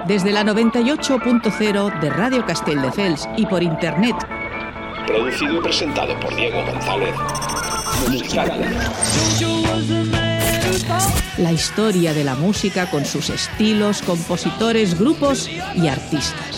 Desde la 98.0 de Radio Castelldefels y por internet. Producido y presentado por Diego González. Musicalia. La historia de la música con sus estilos, compositores, grupos y artistas.